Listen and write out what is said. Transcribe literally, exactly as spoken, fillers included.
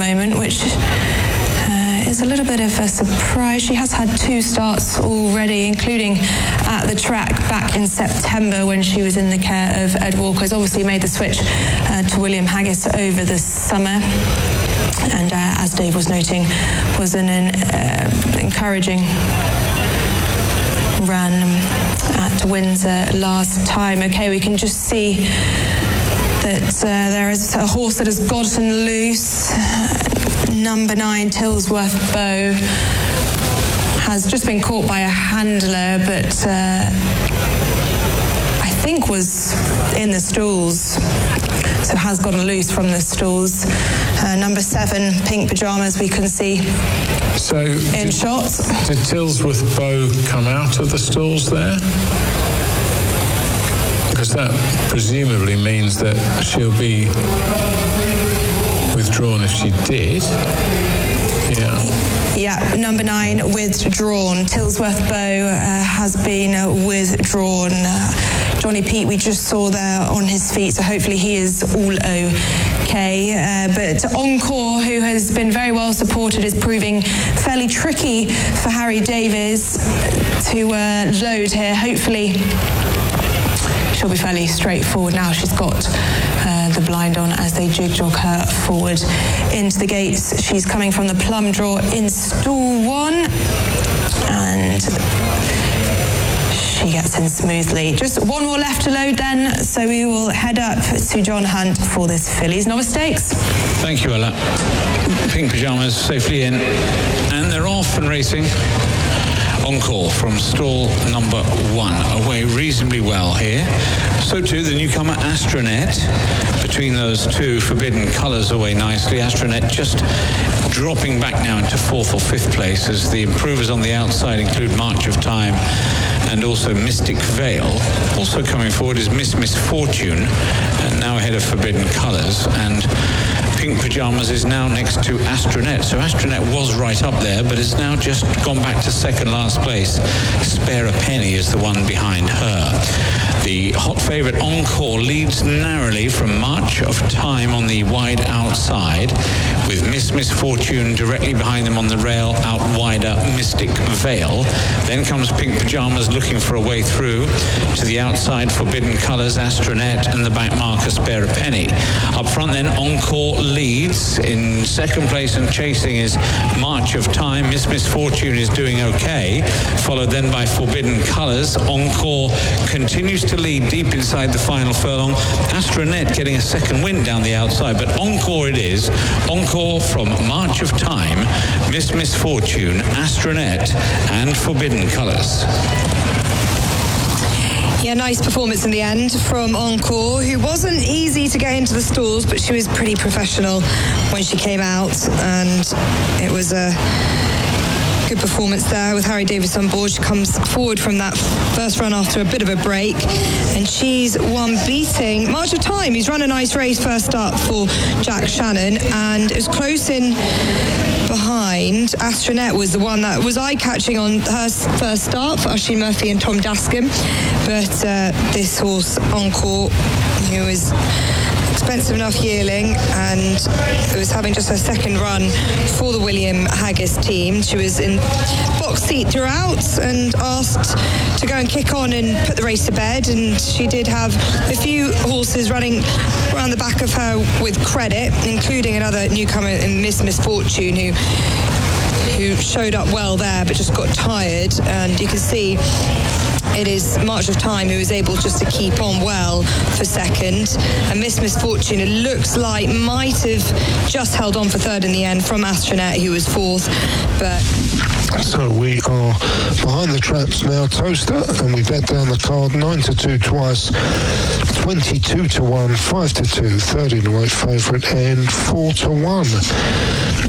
moment, which uh, is a little bit of a surprise. She has had two starts already, including at the track back in September when she was in the care of Ed Walker. Has obviously made the switch uh, to William Haggis over the summer. And uh, as Dave was noting, was an uh, encouraging run at Windsor last time. Okay, we can just see that uh, there is a horse that has gotten loose. Number nine, Tilsworth Bow, has just been caught by a handler, but uh, I think was in the stalls, so has gotten loose from the stalls. Uh, number seven, Pink Pyjamas, we can see so in did, shots. Did Tilsworth Bow come out of the stalls there? Because that presumably means that she'll be withdrawn if she did. Yeah. Yeah, number nine, withdrawn. Tilsworth Bow uh, has been uh, withdrawn. Uh, Johnny Pete, we just saw there on his feet, so hopefully he is all okay. Uh, but Encore, who has been very well supported, is proving fairly tricky for Harry Davies to uh, load here. Hopefully she'll be fairly straightforward now. She's got uh, the blind on as they jig jog her forward into the gates. She's coming from the plum draw in stall one, and she gets in smoothly. Just one more left to load then, so we will head up to John Hunt for this Fillies Novice Stakes. Thank you, Ella. Pink Pyjamas safely in, and they're off and racing. Encore from stall number one, away reasonably well here. So too the newcomer Astronet. Between those two, Forbidden Colours away nicely. Astronet just dropping back now into fourth or fifth place as the improvers on the outside include March of Time and also Mystic Veil. Also coming forward is Miss Misfortune, and now ahead of Forbidden Colours, and Pink Pyjamas is now next to Astronet. So Astronet was right up there, but has now just gone back to second last place. Spare a Penny is the one behind her. The hot favourite Encore leads narrowly from March of Time on the wide outside, with Miss Misfortune directly behind them on the rail, out wider Mystic Veil. Then comes Pink Pyjamas looking for a way through to the outside, Forbidden Colours, Astronet, and the back marker Spare a Penny. Up front then, Encore leads. In second place and chasing is March of Time. Miss Misfortune is doing okay, followed then by Forbidden Colours. Encore continues to lead deep inside the final furlong. Astronet getting a second wind down the outside, but Encore it is. Encore from March of Time, Miss Misfortune, Astronet, and Forbidden Colours. Yeah, nice performance in the end from Encore, who wasn't easy to get into the stalls, but she was pretty professional when she came out, and it was a good performance there with Harry Davies on board. She comes forward from that first run after a bit of a break, and she's won beating March of Time. He's run a nice race first up for Jack Shannon, and it was close in behind. Astronet was the one that was eye-catching on her first start for Ashley Murphy and Tom Dascombe, but uh, this horse Encore, who is expensive enough yearling and it was having just her second run for the William Haggis team. She was in box seat throughout and asked to go and kick on and put the race to bed, and she did have a few horses running around the back of her with credit, including another newcomer in Miss Misfortune who who showed up well there but just got tired, and you can see it is March of Time who is able just to keep on well for second, and Miss Misfortune, it looks like, might have just held on for third in the end from Astronet, who was fourth. But so we are behind the traps now, Toaster, and we bet down the card nine to two twice, twenty-two to one, five to two, third in the weight favourite, and four to one.